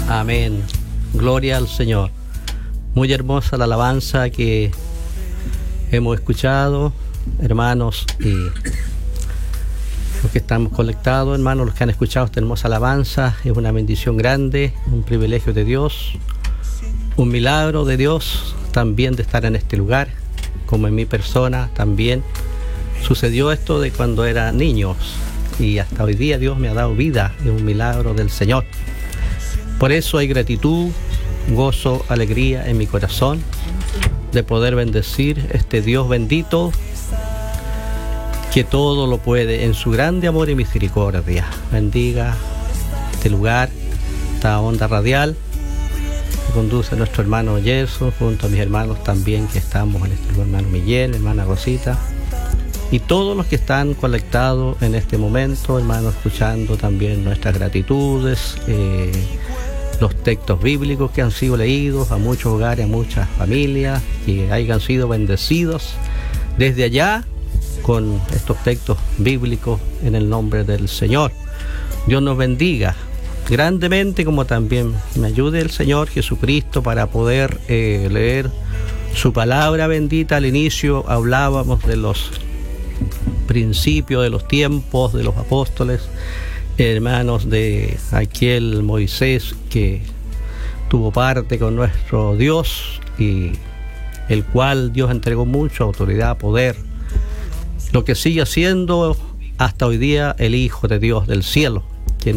Amén. Gloria al Señor. Muy hermosa la alabanza que hemos escuchado, hermanos, y los que estamos conectados, hermanos, los que han escuchado esta hermosa alabanza. Es una bendición grande, un privilegio de Dios, un milagro de Dios también de estar en este lugar, como en mi persona también sucedió esto de cuando era niños, y hasta hoy día Dios me ha dado vida. Es un milagro del Señor. Por eso hay gratitud, gozo, alegría en mi corazón de poder bendecir este Dios bendito que todo lo puede en su grande amor y misericordia. Bendiga este lugar, esta onda radial que conduce a nuestro hermano Gerson junto a mis hermanos también que estamos en este lugar, hermano Miguel, hermana Rosita, y todos los que están conectados en este momento, hermanos, escuchando también nuestras gratitudes, los textos bíblicos que han sido leídos a muchos hogares, a muchas familias, que hayan sido bendecidos desde allá con estos textos bíblicos en el nombre del Señor. Dios nos bendiga grandemente, como también me ayude el Señor Jesucristo para poder leer su palabra bendita. Al inicio hablábamos de los principios, de los tiempos, de los apóstoles, hermanos, de aquel Moisés que tuvo parte con nuestro Dios y el cual Dios entregó mucha autoridad, poder, lo que sigue haciendo hasta hoy día el Hijo de Dios del cielo, que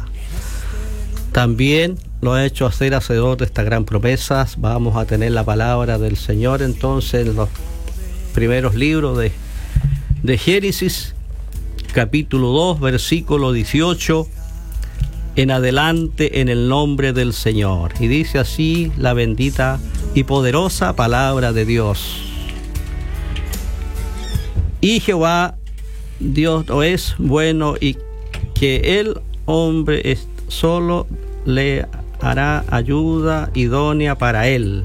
también nos ha hecho ser hacedor de estas gran promesas. Vamos a tener la palabra del Señor entonces en los primeros libros de Génesis, capítulo 2, versículo 18 en adelante, en el nombre del Señor. Y dice así la bendita y poderosa palabra de Dios. Y Jehová Dios no es bueno, y que el hombre solo le hará ayuda idónea para él.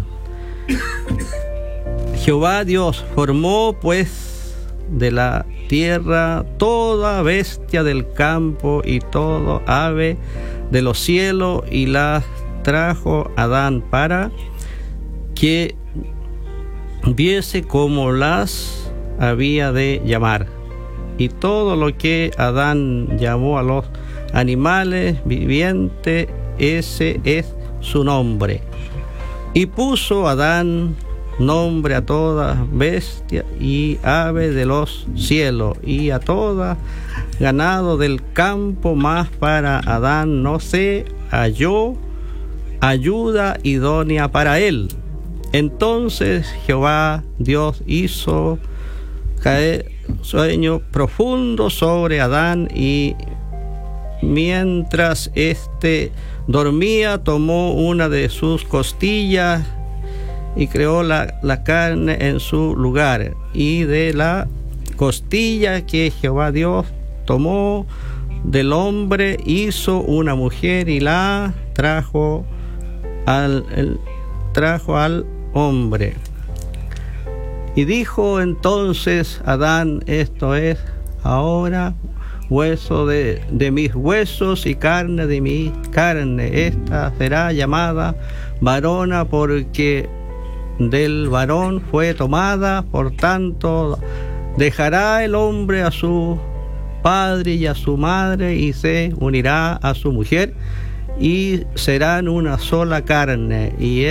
Jehová Dios formó pues de la tierra toda bestia del campo y todo ave de los cielos, y las trajo Adán para que viese cómo las había de llamar. Y todo lo que Adán llamó a los animales vivientes, ese es su nombre. Y puso Adán nombre a toda bestia y ave de los cielos y a toda ganado del campo, mas para Adán no se halló ayuda idónea para él. Entonces Jehová Dios hizo caer sueño profundo sobre Adán, y mientras éste dormía, tomó una de sus costillas y creó la carne en su lugar. Y de la costilla que Jehová Dios tomó del hombre, hizo una mujer y la trajo al hombre. Y dijo entonces Adán: esto es ahora hueso de mis huesos y carne de mi carne. Esta será llamada varona, porque del varón fue tomada. Por tanto, dejará el hombre a su padre y a su madre, y se unirá a su mujer, y serán una sola carne. Y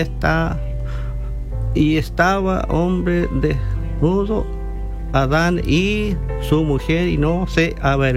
estaba hombre desnudo Adán y su mujer, y no se avergonzaron